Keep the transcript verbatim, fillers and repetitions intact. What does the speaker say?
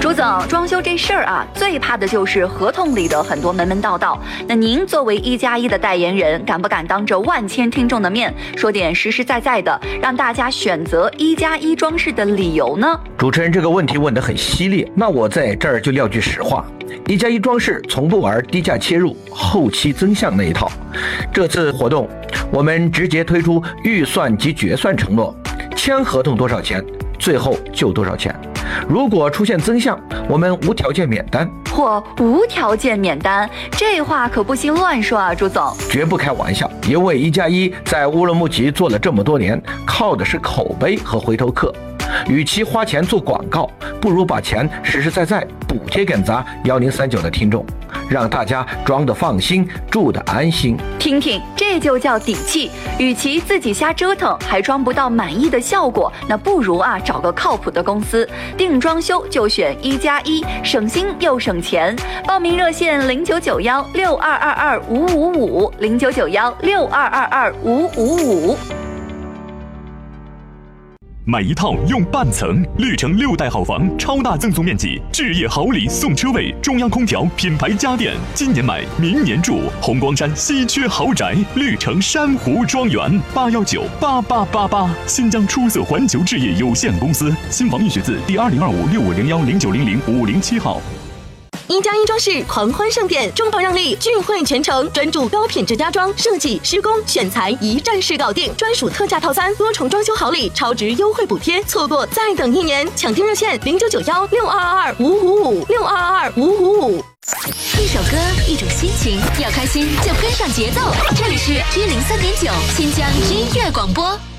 朱总，装修这事儿啊，最怕的就是合同里的很多门门道道。那您作为一加一的代言人，敢不敢当着万千听众的面说点实实在在的，让大家选择一加一装饰的理由呢？ 主持人这个问题问得很犀利，那我在这儿就撂句实话，一加一装饰从不玩低价切入、后期增项那一套。这次活动，我们直接推出预算及决算承诺，签合同多少钱，最后就多少钱。如果出现增项，我们无条件免单。 或无条件免单，这话可不行乱说啊，朱总。 绝不开玩笑，因为一加一在乌鲁木齐做了这么多年，靠的是口碑和回头客。与其花钱做广告，不如把钱实实在在补贴给咱幺零三九的听众，让大家装得放心，住得安心。 听听，这就叫底气。与其自己瞎折腾，还装不到满意的效果，那不如啊找个靠谱的公司，定装修就选一加一，省心又省钱。报名热线零九九幺六二二二五五五零九九幺六二二二五五五。 买一套用半层，绿城六代好房，超大赠送面积，置业好礼送车位，中央空调，品牌家电，今年买，明年住，红光山稀缺豪宅，绿城珊瑚庄园，八一九八八八八，新疆出色环球置业有限公司，新房易学字第二零二五六五零幺零九零零五零七号。 一加一装饰狂欢盛典，重磅让利，聚会全程，专注高品质家装设计、施工、选材，一站式搞定，专属特价套餐，多重装修好礼，超值优惠补贴，错过再等一年，抢订热线零九九幺六二二二五五五六二二二五五五。 一首歌，一种心情，要开心就跟上节奏。这里是 G 零三点九新疆音乐广播。